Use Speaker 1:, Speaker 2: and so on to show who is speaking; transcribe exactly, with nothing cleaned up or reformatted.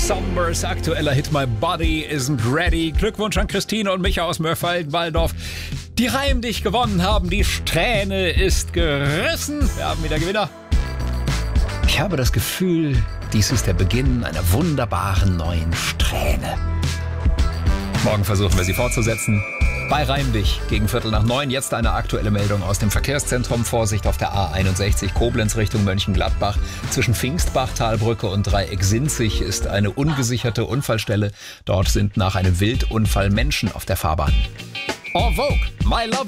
Speaker 1: Sombers aktueller Hit My Body Isn't Ready. Glückwunsch an Christine und Micha aus Mörfelden-Walldorf, die Reim dich gewonnen haben. Die Strähne ist gerissen. Wir haben wieder Gewinner. Ich habe das Gefühl, dies ist der Beginn einer wunderbaren neuen Strähne. Morgen versuchen wir sie fortzusetzen. Bei Reim dich gegen Viertel nach neun. Jetzt eine aktuelle Meldung aus dem Verkehrszentrum. Vorsicht auf der A einundsechzig Koblenz Richtung Mönchengladbach. Zwischen Pfingstbach, Talbrücke und Dreieck Sinzig ist eine ungesicherte Unfallstelle. Dort sind nach einem Wildunfall Menschen auf der Fahrbahn. En Vogue, My Love